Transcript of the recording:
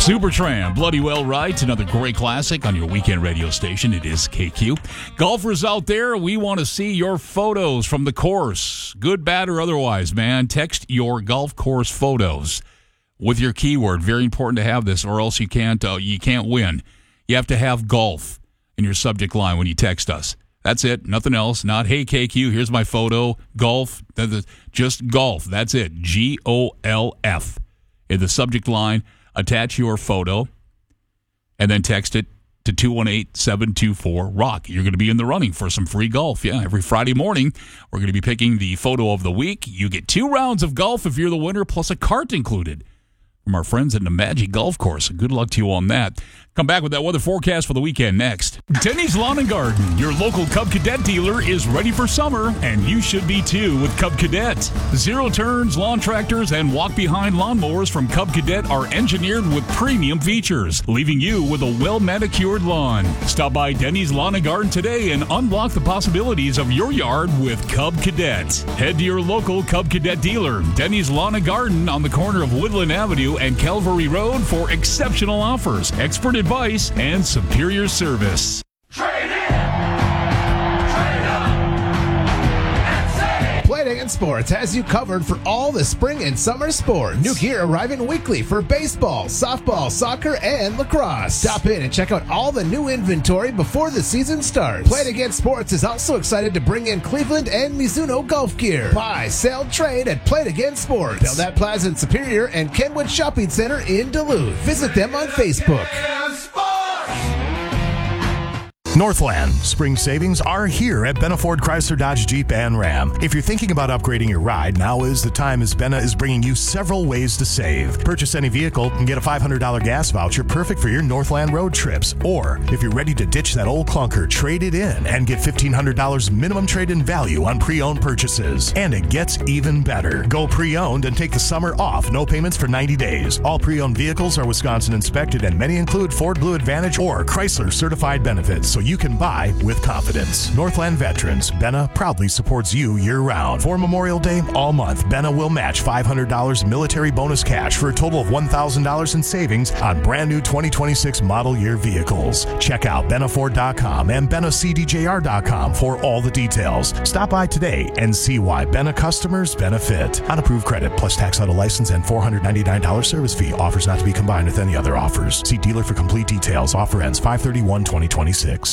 Supertramp, Bloody Well Right, another great classic on your weekend radio station. It is KQ. Golfers out there, we want to see your photos from the course. Good, bad, or otherwise, man. Text your golf course photos with your keyword. Very important to have this, or else you can't win. You have to have golf in your subject line when you text us. That's it. Nothing else. Not, hey, KQ, here's my photo. Golf. Just golf. That's it. GOLF. In the subject line, attach your photo, and then text it to 218-724-ROCK. You're going to be in the running for some free golf. Yeah, every Friday morning, we're going to be picking the photo of the week. You get 2 rounds of golf if you're the winner, plus a cart included from our friends at the Magic Golf Course. Good luck to you on that. Come back with that weather forecast for the weekend next. Denny's Lawn and Garden, your local Cub Cadet dealer, is ready for summer, and you should be too with Cub Cadet. Zero turns, lawn tractors, and walk-behind lawnmowers from Cub Cadet are engineered with premium features, leaving you with a well-manicured lawn. Stop by Denny's Lawn and Garden today and unlock the possibilities of your yard with Cub Cadet. Head to your local Cub Cadet dealer, Denny's Lawn and Garden, on the corner of Woodland Avenue and Calvary Road for exceptional offers, expert advice, and superior service. Trade in! Trade up! And save! Playdagon Sports has you covered for all the spring and summer sports. New gear arriving weekly for baseball, softball, soccer, and lacrosse. Stop in and check out all the new inventory before the season starts. Playdagon Sports is also excited to bring in Cleveland and Mizuno golf gear. Buy, sell, trade at Playdagon Sports. Belknap Plaza in Superior and Kenwood Shopping Center in Duluth. Visit them on Facebook. Northland spring savings are here at Benna Ford Chrysler Dodge Jeep and Ram. If you're thinking about upgrading your ride, now is the time, as Benna is bringing you several ways to save. Purchase any vehicle and get a $500 gas voucher perfect for your Northland road trips. Or if you're ready to ditch that old clunker, trade it in and get $1,500 minimum trade-in value on pre-owned purchases. And it gets even better. Go pre-owned and take the summer off. No payments for 90 days. All pre-owned vehicles are Wisconsin inspected, and many include Ford Blue Advantage or Chrysler certified benefits, so you can buy with confidence. Northland Veterans, Benna proudly supports you year-round. For Memorial Day, all month, Benna will match $500 military bonus cash for a total of $1,000 in savings on brand new 2026 model year vehicles. Check out BennaFord.com and BennaCDJR.com for all the details. Stop by today and see why Benna customers benefit. On approved credit, plus tax auto license and $499 service fee. Offers not to be combined with any other offers. See dealer for complete details. Offer ends 5/31/2026.